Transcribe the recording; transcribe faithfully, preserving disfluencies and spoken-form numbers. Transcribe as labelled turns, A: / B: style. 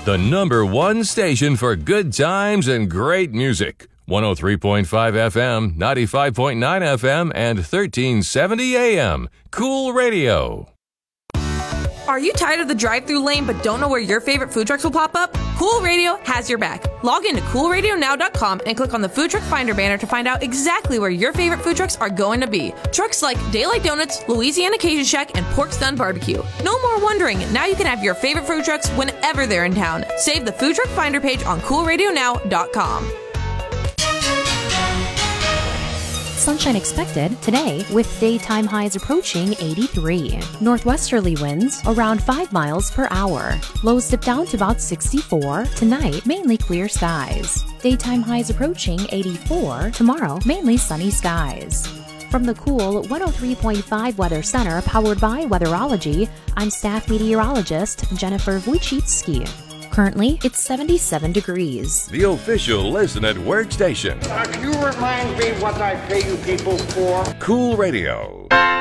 A: the number one station for good times and great music. one oh three point five F M, ninety-five point nine F M, and thirteen seventy A M. Cool Radio.
B: Are you tired of the drive-thru lane but don't know where your favorite food trucks will pop up? Cool Radio has your back. Log into cool radio now dot com and click on the Food Truck Finder banner to find out exactly where your favorite food trucks are going to be. Trucks like Daylight Donuts, Louisiana Cajun Shack, and Pork Stun Barbecue. No more wondering. Now you can have your favorite food trucks whenever they're in town. Save the Food Truck Finder page on cool radio now dot com.
C: Sunshine expected today with daytime highs approaching eighty-three. Northwesterly winds around five miles per hour. Lows dip down to about sixty-four. Tonight, mainly clear skies. Daytime highs approaching eighty-four. Tomorrow, mainly sunny skies. From the Cool one oh three point five Weather Center, powered by Weatherology, I'm staff meteorologist Jennifer Wojcicki. Currently, it's seventy-seven degrees.
A: The official Listen at Work station.
D: Uh, can you remind me what I pay you people for?
A: Cool Radio.